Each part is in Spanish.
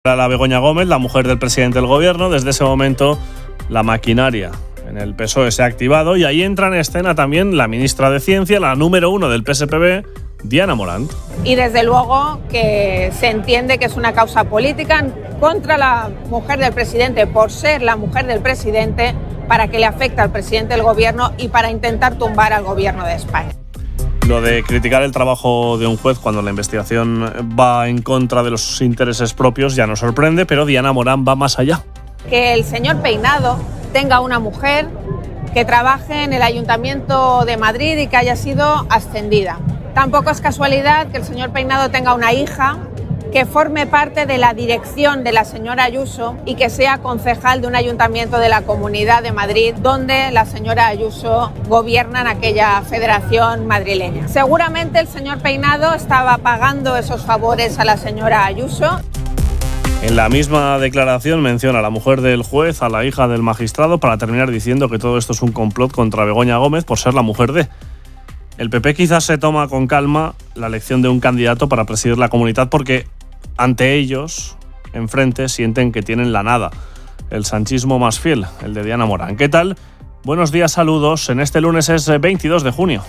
La Begoña Gómez, la mujer del presidente del gobierno. Desde ese momento la maquinaria en el PSOE se ha activado y ahí entra en escena también la ministra de Ciencia, la número 1 del PSPB, Diana Morant. Y desde luego que se entiende que es una causa política contra la mujer del presidente por ser la mujer del presidente, para que le afecte al presidente del gobierno y para intentar tumbar al gobierno de España. Lo de criticar el trabajo de un juez cuando la investigación va en contra de los intereses propios ya nos sorprende, pero Diana Morant va más allá. Que el señor Peinado tenga una mujer que trabaje en el Ayuntamiento de Madrid y que haya sido ascendida. Tampoco es casualidad que el señor Peinado tenga una hija que forme parte de la dirección de la señora Ayuso y que sea concejal de un ayuntamiento de la Comunidad de Madrid, donde la señora Ayuso gobierna en aquella federación madrileña. Seguramente el señor Peinado estaba pagando esos favores a la señora Ayuso. En la misma declaración menciona a la mujer del juez, a la hija del magistrado, para terminar diciendo que todo esto es un complot contra Begoña Gómez por ser la mujer de... El PP quizás se toma con calma la elección de un candidato para presidir la Comunidad porque ante ellos, enfrente, sienten que tienen la nada. El sanchismo más fiel, el de Diana Morant. ¿Qué tal? Buenos días, saludos. En este lunes es 22 de junio.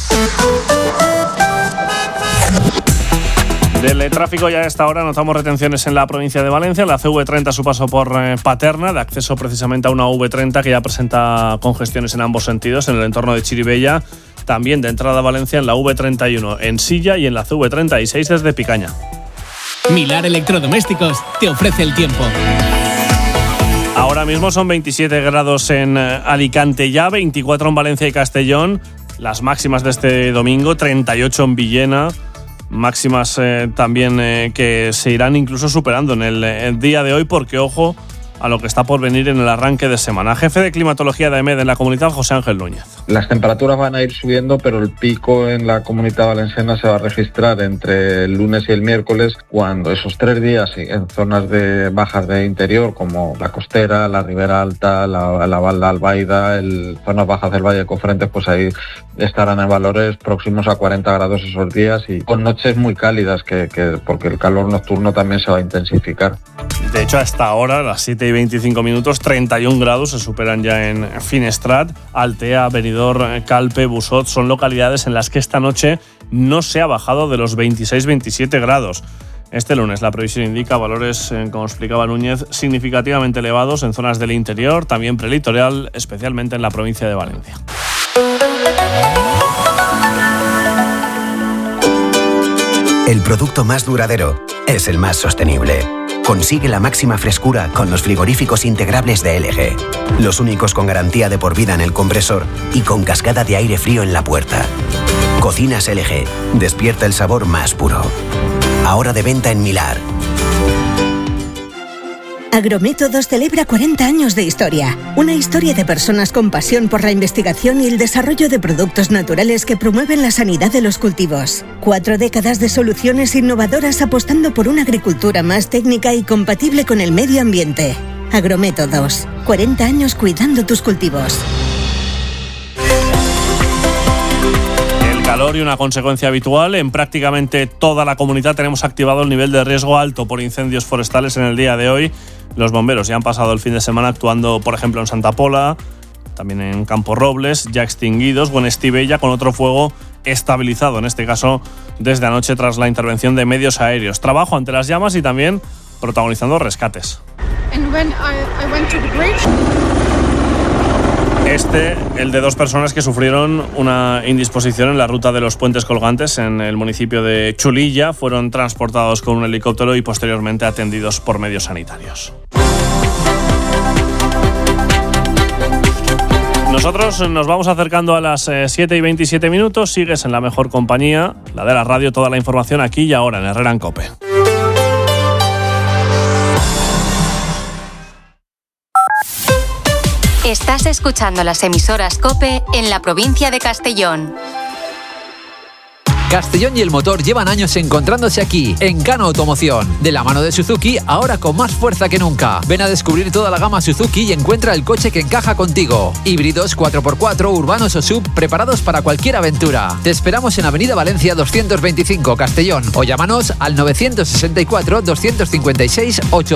Del tráfico ya a esta hora notamos retenciones en la provincia de Valencia, la CV30 a su paso por Paterna, de acceso precisamente a una V30 que ya presenta congestiones en ambos sentidos, en el entorno de Chirivella, también de entrada a Valencia en la V31 en Silla y en la CV36 desde Picaña. Milar Electrodomésticos te ofrece el tiempo. Ahora mismo son 27 grados en Alicante ya, 24 en Valencia y Castellón, las máximas de este domingo, 38 en Villena, máximas también que se irán incluso superando en el día de hoy porque, ojo, a lo que está por venir en el arranque de semana. Jefe de climatología de EMED en la Comunidad, José Ángel Núñez. Las temperaturas van a ir subiendo, pero el pico en la Comunidad Valenciana se va a registrar entre el lunes y el miércoles, cuando esos 3 días en zonas de bajas de interior, como la costera, la Ribera Alta, la Val de Albaida, zonas bajas del Valle de Cofrentes, pues ahí estarán en valores próximos a 40 grados esos días y con noches muy cálidas, porque el calor nocturno también se va a intensificar. De hecho, hasta ahora, a las 7 y 25 minutos, 31 grados se superan ya en Finestrat, Altea, Benidorm, Calpe, Busot. Son localidades en las que esta noche no se ha bajado de los 26-27 grados. Este lunes la previsión indica valores, como explicaba Núñez, significativamente elevados en zonas del interior, también prelitoral, especialmente en la provincia de Valencia. El producto más duradero es el más sostenible. Consigue la máxima frescura con los frigoríficos integrables de LG. Los únicos con garantía de por vida en el compresor y con cascada de aire frío en la puerta. Cocinas LG. Despierta el sabor más puro. Ahora de venta en Milar. Agrométodos celebra 40 años de historia. Una historia de personas con pasión por la investigación y el desarrollo de productos naturales que promueven la sanidad de los cultivos. 4 décadas de soluciones innovadoras apostando por una agricultura más técnica y compatible con el medio ambiente. Agrométodos. 40 años cuidando tus cultivos. El calor y una consecuencia habitual. En prácticamente toda la comunidad tenemos activado el nivel de riesgo alto por incendios forestales en el día de hoy. Los bomberos ya han pasado el fin de semana actuando, por ejemplo, en Santa Pola, también en Camporrobles, ya extinguidos, o en Estivella, con otro fuego estabilizado, en este caso desde anoche tras la intervención de medios aéreos. Trabajo ante las llamas y también protagonizando rescates. El de 2 personas que sufrieron una indisposición en la ruta de los puentes colgantes en el municipio de Chulilla, fueron transportados con un helicóptero y posteriormente atendidos por medios sanitarios. Nosotros nos vamos acercando a las 7 y 27 minutos. Sigues en la mejor compañía, la de la radio. Toda la información aquí y ahora en Herrera en COPE. Estás escuchando las emisoras COPE en la provincia de Castellón. Castellón y el motor llevan años encontrándose aquí, en Cano Automoción. De la mano de Suzuki, ahora con más fuerza que nunca. Ven a descubrir toda la gama Suzuki y encuentra el coche que encaja contigo. Híbridos, 4x4, urbanos o sub, preparados para cualquier aventura. Te esperamos en Avenida Valencia 225, Castellón, o llámanos al 964 256 800.